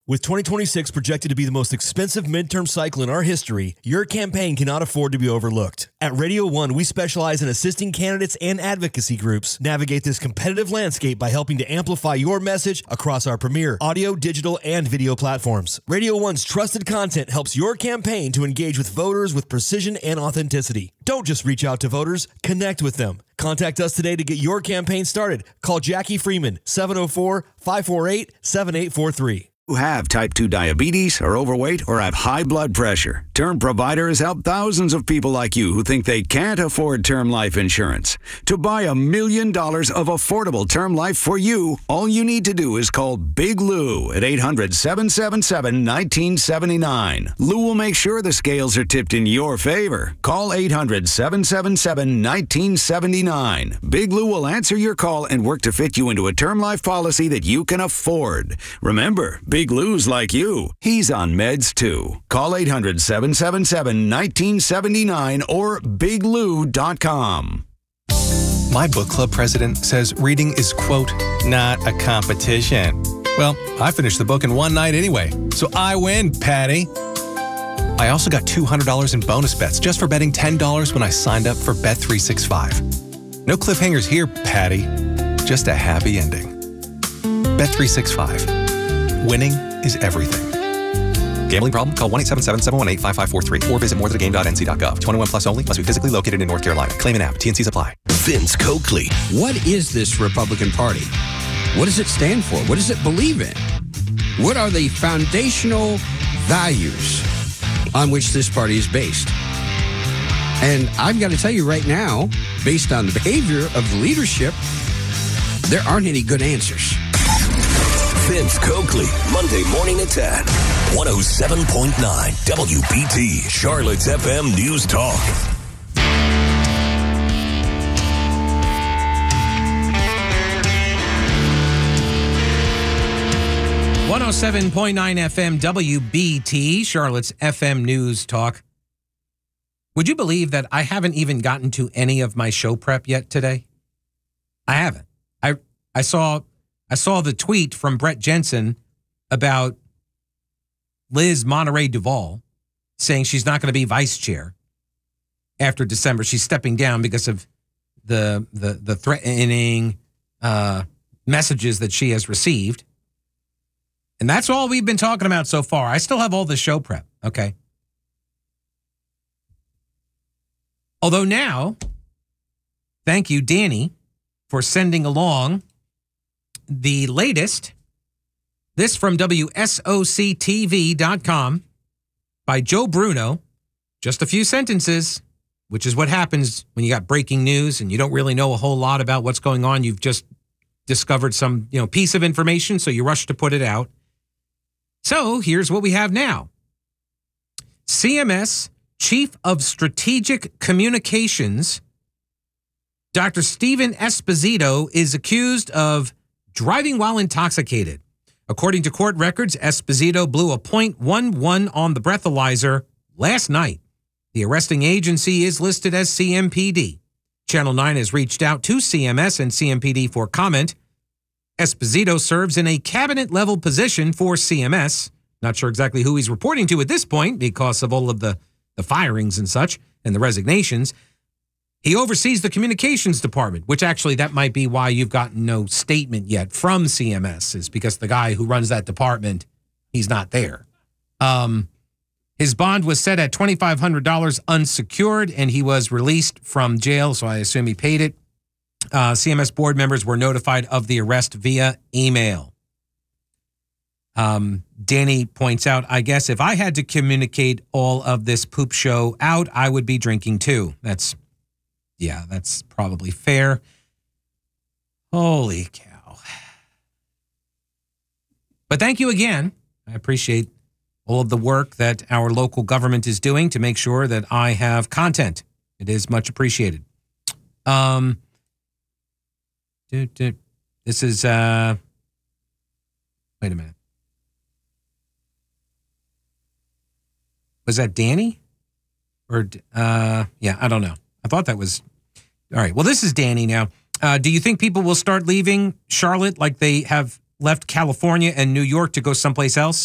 With 2026 projected to be the most expensive midterm cycle in our history, your campaign cannot afford to be overlooked. At Radio One, we specialize in assisting candidates and advocacy groups navigate this competitive landscape by helping to amplify your message across our premier audio, digital, and video platforms. Radio One's trusted content helps your campaign to engage with voters with precision and authenticity. Don't just reach out to voters, connect with them. Contact us today to get your campaign started. Call Jackie Freeman, 704-548-7843. Who have type 2 diabetes, are overweight, or have high blood pressure. Term Provider has helped thousands of people like you who think they can't afford term life insurance. To buy $1 million of affordable term life for you, all you need to do is call Big Lou at 800-777-1979. Lou will make sure the scales are tipped in your favor. Call 800-777-1979. Big Lou will answer your call and work to fit you into a term life policy that you can afford. Remember, Big Lou's like you. He's on meds too. Call 800-777-1979 or biglou.com. My book club president says reading is, quote, not a competition. Well, I finished the book in one night anyway, so I win, Patty. I also got $200 in bonus bets just for betting $10 when I signed up for Bet365. No cliffhangers here, Patty. Just a happy ending. Bet365. Winning is everything. Gambling problem? Call 1-877-718-5543 or visit morethanagame.nc.gov. 21 plus only. Must be physically located in North Carolina. Claim an app. T&Cs apply. Vince Coakley. What is this Republican Party? What does it stand for? What does it believe in? What are the foundational values on which this party is based? And I've got to tell you right now, based on the behavior of the leadership, there aren't any good answers. Vince Coakley, Monday morning at 10. 107.9 WBT, Charlotte's FM News Talk. .9 FM WBT, Charlotte's FM News Talk. Would you believe that I haven't even gotten to any of my show prep yet today? I haven't. I saw the tweet from Brett Jensen about Liz Monterey Duval saying she's not going to be vice chair after December. She's stepping down because of the threatening messages that she has received. And that's all we've been talking about so far. I still have all the show prep, okay? Although now, thank you, Danny, for sending along the latest. This from WSOCTV.com by Joe Bruno. Just a few sentences, which is what happens when you got breaking news and you don't really know a whole lot about what's going on. You've just discovered some, piece of information, so you rush to put it out. So here's what we have now. CMS Chief of Strategic Communications, Dr. Stephen Esposito, is accused of driving while intoxicated. According to court records, Esposito blew a .11 on the breathalyzer last night. The arresting agency is listed as CMPD. Channel 9 has reached out to CMS and CMPD for comment. Esposito serves in a cabinet-level position for CMS. Not sure exactly who he's reporting to at this point because of all of the firings and such and the resignations. He oversees the communications department, which actually that might be why you've gotten no statement yet from CMS, is because the guy who runs that department, he's not there. His bond was set at $2,500 unsecured, and he was released from jail, so I assume he paid it. CMS board members were notified of the arrest via email. Danny points out, I guess if I had to communicate all of this poop show out, I would be drinking too. That's probably fair. Holy cow. But thank you again. I appreciate all of the work that our local government is doing to make sure that I have content. It is much appreciated. This is, wait a minute. Was that Danny? Or, I don't know. I thought that was, all right. Well, this is Danny now. Do you think people will start leaving Charlotte like they have left California and New York to go someplace else?